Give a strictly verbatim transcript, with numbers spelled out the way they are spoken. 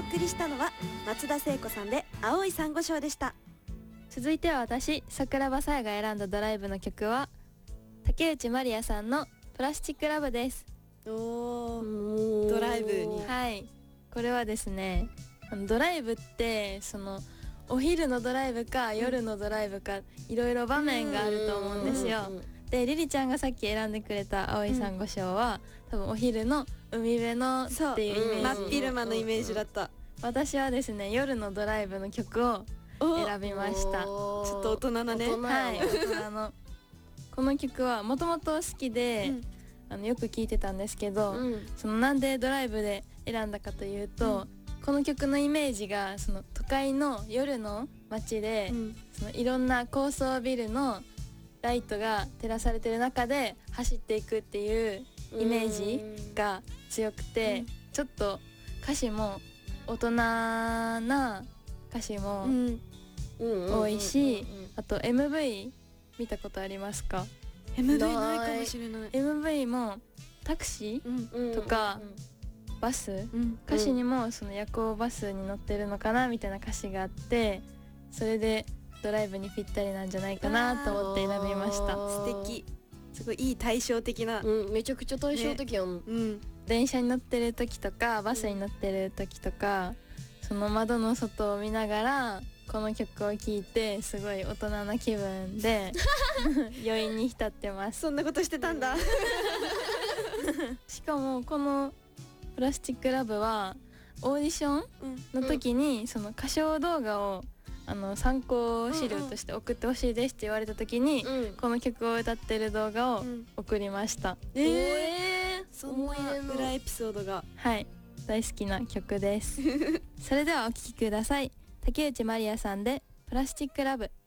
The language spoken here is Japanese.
送りしたのは松田聖子さんで青い珊瑚礁でした。 続いては私桜庭さやが選んだドライブの曲は竹内まりやさんのプラスチックラブです。 おー、ドライブに。 はい、これはですね、あのドライブってそのお昼のドライブか夜のドライブかいろいろ場面があると思うんですよ。でリリちゃんがさっき選んでくれた青い珊瑚礁は、うん、多分お昼の海辺のっていうイメージ、 真っ昼間のイメージだった。 私はですね夜のドライブの曲を選びました。ちょっと大人なね。 はい、大人のこの曲はもともと好きで、うん、あのよく聴いてたんですけど、うん、そのなんでドライブで選んだかというと、うん、この曲のイメージがその都会の夜の街で、うん、そのいろんな高層ビルのライトが照らされてる中で走っていくっていうイメージが強くて、ちょっと歌詞も大人な歌詞も多いし、あと エムブイ 見たことありますか？ エムブイ ないかもしれない。 エムブイ もタクシーとかバス、歌詞にもその夜行バスに乗ってるのかなみたいな歌詞があって、それでドライブにぴったりなんじゃないかなと思って選びました。 素敵、すごいいい対照的な、 うん、めちゃくちゃ対照的やん、ね、 うん、電車に乗ってる時とかバスに乗ってる時とか、その窓の外を見ながらこの曲を聴いてすごい大人な気分で余韻に浸ってます。 そんなことしてたんだしかもこのプラスチックラブはオーディションの時にその歌唱動画をあの参考資料として送ってほしいですって言われた時に、うん、この曲を歌ってる動画を送りました、 うん、えー、そんな裏エピソードが。 はい、大好きな曲ですそれではお聴きください。竹内まりやさんでプラスチックラブ。